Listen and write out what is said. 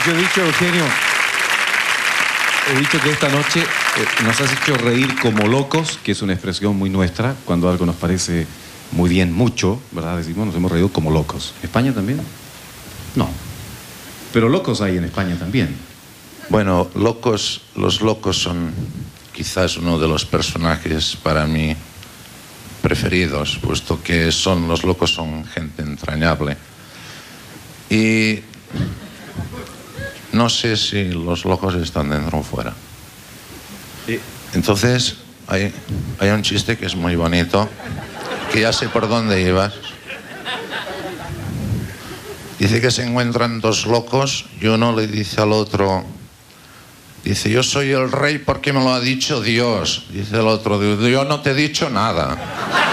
Yo he dicho, Eugenio, he dicho que esta noche nos has hecho reír como locos, que es una expresión muy nuestra, cuando algo nos parece muy bien, mucho, ¿verdad? Decimos, nos hemos reído como locos. ¿España también? No. Pero locos hay en España también. Bueno, los locos son quizás uno de los personajes para mí preferidos, puesto que los locos son gente entrañable. Y no sé si los locos están dentro o fuera. Entonces, hay un chiste que es muy bonito, que ya sé por dónde ibas. Dice que se encuentran dos locos y uno le dice al otro, dice, yo soy el rey porque me lo ha dicho Dios. Dice el otro, yo no te he dicho nada.